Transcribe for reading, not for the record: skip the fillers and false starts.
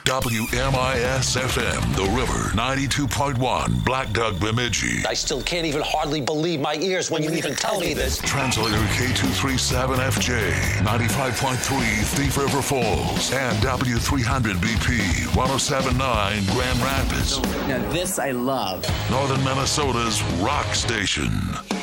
WMIS FM, The River, 92.1, Black Duck, Bemidji. I still can't even hardly believe my ears when you even tell me this. Translator K237FJ, 95.3, Thief River Falls, and W300BP, 107.9, Grand Rapids. Now this I love. Northern Minnesota's rock station.